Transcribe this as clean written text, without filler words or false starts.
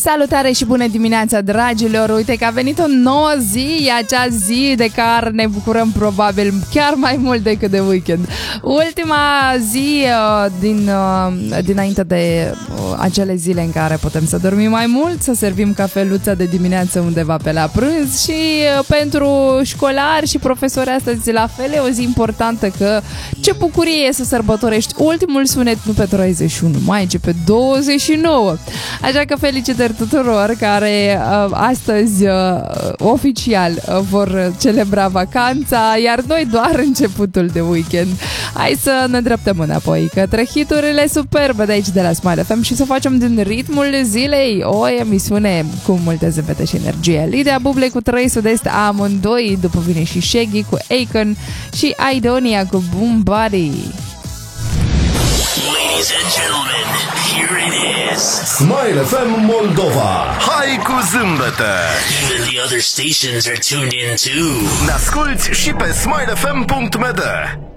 Salutare și bună dimineața, dragilor! Uite că a venit o nouă zi, acea zi de care ne bucurăm probabil chiar mai mult decât de weekend. Ultima zi dinainte de acele zile în care putem să dormim mai mult, să servim cafeluța de dimineață undeva pe la prânz și pentru școlari și profesori astăzi la fel e o zi importantă, că ce bucurie e să sărbătorești ultimul sunet nu pe 31 mai, ci pe 29. Așa că felicitări tuturor care astăzi oficial vor celebra vacanța, iar noi doar începutul de weekend. Hai să ne îndreptăm înapoi către hiturile superbe de aici de la Smile FM și să facem din ritmul zilei o emisiune cu multe zâmbete și energie. Lidia Buble cu 3 Sud-Est, amândoi, după vine și Shaggy cu Akon și Aidonia cu Boom Body. Ladies and gentlemen, here it is. Smile FM Moldova. Hai cu zâmbete! Even the other stations are tuned in too. Ne asculti și pe smilefm.md.